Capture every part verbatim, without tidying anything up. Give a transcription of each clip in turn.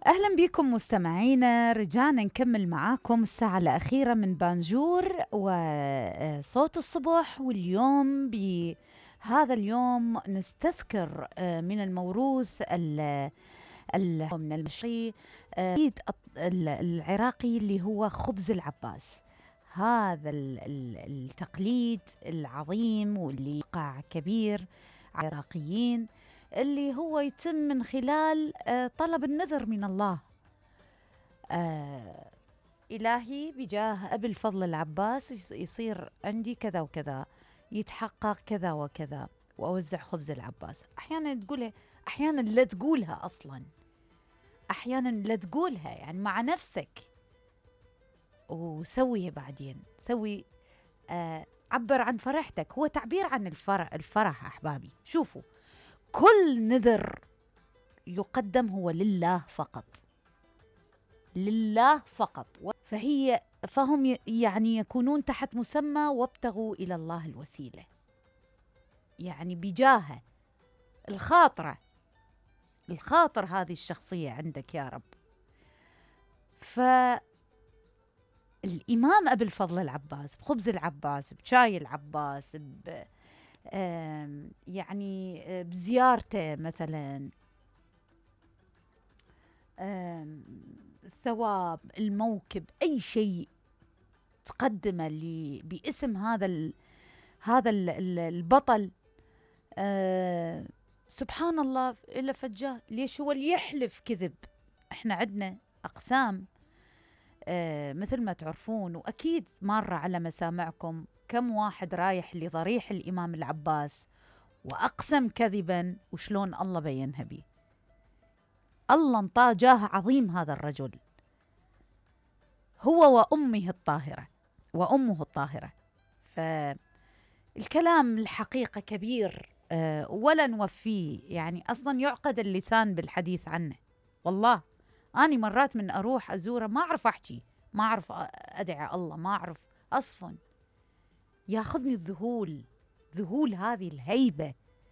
أهلا بكم مستمعينا، رجعنا نكمل معاكم الساعة الأخيرة من بانجور وصوت الصبح. واليوم بهذا اليوم نستذكر من الموروث ال من المشي العراقي اللي هو خبز العباس. هذا التقليد العظيم واللي وقع كبير على العراقيين، اللي هو يتم من خلال طلب النذر من الله. آه إلهي بجاه أبي الفضل العباس يصير عندي كذا وكذا، يتحقق كذا وكذا، وأوزع خبز العباس. أحيانا تقولها، أحيانا لا تقولها أصلا، أحيانا لا تقولها يعني مع نفسك، وسويها بعدين. سوي آه عبر عن فرحتك، هو تعبير عن الفرح. الفرح أحبابي، شوفوا، كل نذر يقدم هو لله فقط، لله فقط. فهي فهم يعني يكونون تحت مسمى وابتغوا إلى الله الوسيلة، يعني بجاهه الخاطرة، الخاطر هذه الشخصية عندك يا رب. فالإمام أبي الفضل العباس بخبز العباس، بشاي العباس، ب يعني بزيارته مثلا، الثواب، الموكب، أي شيء تقدمه باسم هذا ال هذا ال ال البطل. آه سبحان الله، إلا فجاه ليش هو اللي يحلف كذب. احنا عندنا أقسام آه مثل ما تعرفون، وأكيد مرة على مسامعكم كم واحد رايح لضريح الإمام العباس وأقسم كذبا، وشلون الله بينها بيه. الله انطاه جاه عظيم هذا الرجل، هو وأمه الطاهرة وأمه الطاهرة. فالكلام الحقيقة كبير أه ولا نوفيه، يعني أصلا يعقد اللسان بالحديث عنه. والله أنا مرات من أروح أزوره ما أعرف أحكي، ما أعرف أدعي الله، ما أعرف أصفن، ياخذني الذهول، ذهول هذه الهيبة.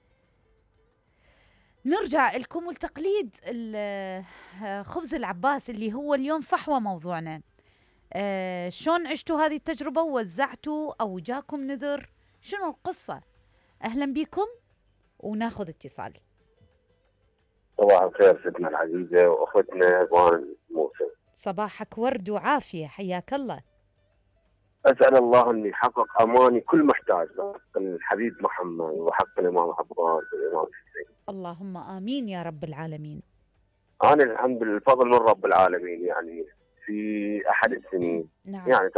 نرجع لكم التقليد خبز العباس اللي هو اليوم فحوى موضوعنا. آه شلون عشتوا هذه التجربة ووزعتوا أو جاكم نذر؟ شنو القصة؟ أهلا بكم وناخذ اتصال. صباح الخير ستنا العزيزة وأختنا رضوان موسى. صباحك ورد وعافية، حياك الله. أسأل الله أن يحقق أماني كل محتاج، حق الحبيب محمد وحق الإمام عباس والإمام حسين. اللهم آمين يا رب العالمين. أنا الحمد لله الفضل من رب العالمين، يعني في أحد السنين نعم. يعني